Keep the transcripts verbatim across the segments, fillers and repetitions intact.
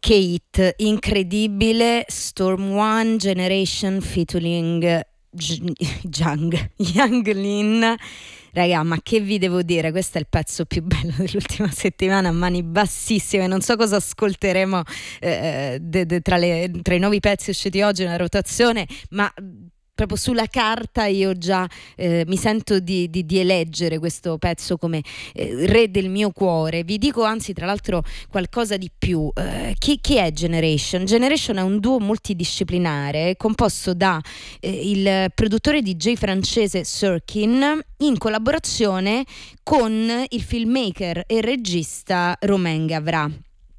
Che hit incredibile, Storm One Generation featuring Jung, Yang Lin. Raga, ma che vi devo dire, questo è il pezzo più bello dell'ultima settimana, a mani bassissime. Non so cosa ascolteremo eh, de, de, tra, le, tra i nuovi pezzi usciti oggi nella rotazione, ma proprio sulla carta io già eh, mi sento di, di, di eleggere questo pezzo come eh, re del mio cuore. Vi dico anzi tra l'altro qualcosa di più. Eh, chi, chi è Generation? Generation è un duo multidisciplinare composto da eh, il produttore D J francese Sirkin in collaborazione con il filmmaker e regista Romain Gavras.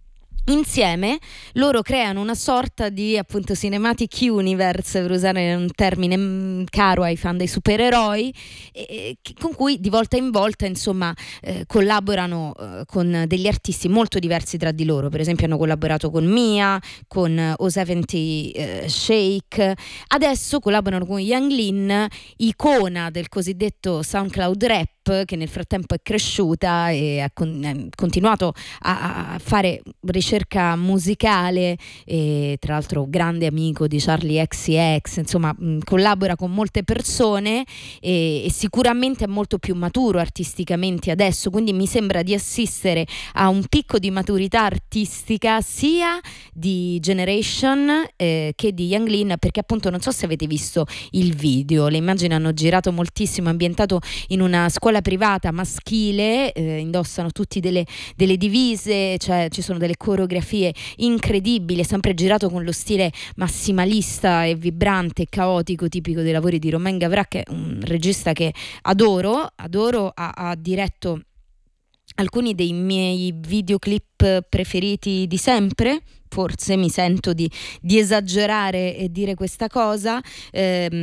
Insieme loro creano una sorta di appunto cinematic universe, per usare un termine mh, caro ai fan dei supereroi, e, e, con cui di volta in volta insomma eh, collaborano eh, con degli artisti molto diversi tra di loro. Per esempio hanno collaborato con Mia, con O settanta eh, Shake, adesso collaborano con Yang Lin, icona del cosiddetto SoundCloud rap, che nel frattempo è cresciuta e ha con- ha continuato a, a fare ricerca musicale, e tra l'altro grande amico di Charlie X C X, insomma mh, collabora con molte persone e, e sicuramente è molto più maturo artisticamente adesso, quindi mi sembra di assistere a un picco di maturità artistica sia di Generation eh, che di Yang Lin, perché appunto non so se avete visto il video, le immagini hanno girato moltissimo, ambientato in una scuola privata maschile, eh, indossano tutti delle, delle divise, cioè ci sono delle coreografie incredibili, sempre girato con lo stile massimalista e vibrante e caotico tipico dei lavori di Romain Gavras, che è un regista che adoro, adoro, ha, ha diretto alcuni dei miei videoclip preferiti di sempre. Forse mi sento di, di esagerare e dire questa cosa, ehm,